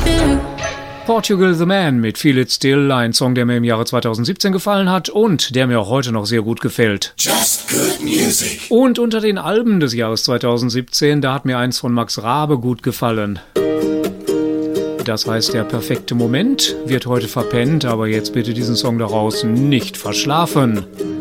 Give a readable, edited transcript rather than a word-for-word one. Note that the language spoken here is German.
Portugal the Man mit Feel It Still, ein Song, der mir im Jahre 2017 gefallen hat und der mir auch heute noch sehr gut gefällt. Just good music. Und unter den Alben des Jahres 2017, da hat mir eins von Max Raabe gut gefallen. Das heißt, der perfekte Moment wird heute verpennt, aber jetzt bitte diesen Song daraus nicht verschlafen.